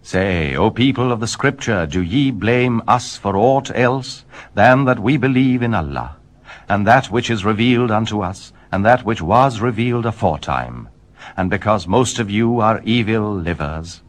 Say, O people of the Scripture, do ye blame us for aught else than that we believe in Allah, and that which is revealed unto us, and that which was revealed aforetime, and because most of you are evil livers?